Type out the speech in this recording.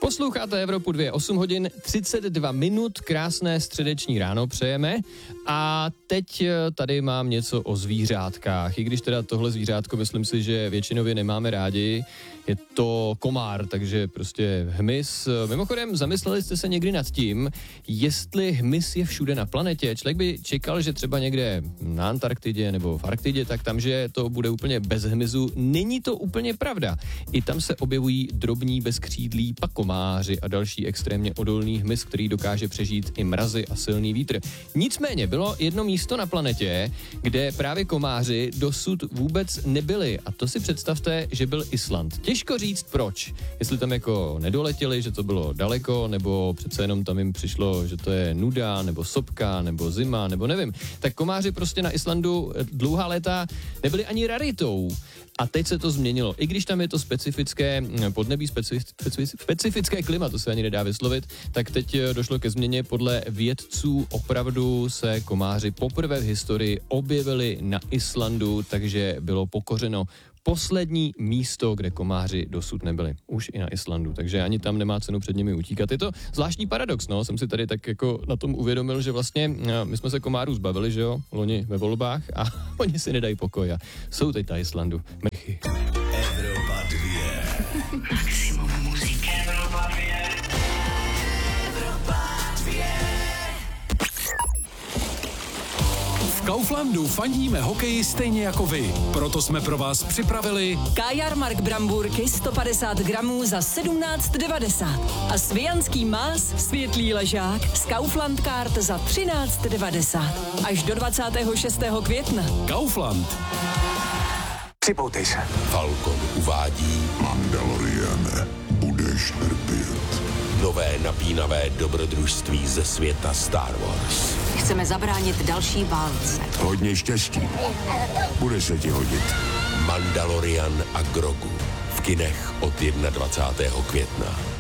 Posloucháte Evropu 2, 8 hodin 32 minut, krásné středeční ráno přejeme a teď tady mám něco o zvířátkách, i když teda tohle zvířátko myslím si, že většinově nemáme rádi, je to komár, takže prostě hmyz. Mimochodem, zamysleli jste se někdy nad tím, jestli hmyz je všude na planetě? Člověk by čekal, že třeba někde na Antarktidě nebo v Arktidě, tak tam, že to bude úplně bez hmyzu. Není to úplně pravda. I tam se objevují drobní bezkřídlí pakomáři a další extrémně odolný hmyz, který dokáže přežít i mrazy a silný vítr. Nicméně bylo jedno místo na planetě, kde právě komáři dosud vůbec nebyli. A to si představte, že byl Island. Těžko říct proč. Jestli tam jako nedoletěli, že to bylo daleko, nebo přece jenom tam jim přišlo, že to je nuda, nebo sopka, nebo zima, nebo nevím. Tak komáři prostě na Islandu dlouhá léta nebyli ani raritou. A teď se to změnilo. I když tam je to specifické podnebí, specifické klima, to se ani nedá vyslovit, tak teď došlo ke změně. Podle vědců opravdu se komáři poprvé v historii objevili na Islandu, takže bylo pokořeno poslední místo, kde komáři dosud nebyli. Už i na Islandu, takže ani tam nemá cenu před nimi utíkat. Je to zvláštní paradox, no. Jsem si tady tak jako na tom uvědomil, že vlastně my jsme se komárů zbavili, že jo, loni ve volbách a oni si nedají pokoj a jsou teď na Islandu. Mechy. Evropa 2. Maximum muziky. Evropa 2. Evropa 2. V Kauflandu fandíme hokeji stejně jako vy. Proto jsme pro vás připravili Kajarmark bramburky 150 gramů za 17,90 a svijanský más světlý ležák z Kaufland Card za 13,90 až do 26. května. Kaufland. Připoutej se. Falcon uvádí Mandaloriane, budeš trpět. nové napínavé dobrodružství ze světa Star Wars. Chceme zabránit další válce. Hodně štěstí. Bude se ti hodit. Mandalorian a Grogu v kinech od 21. května.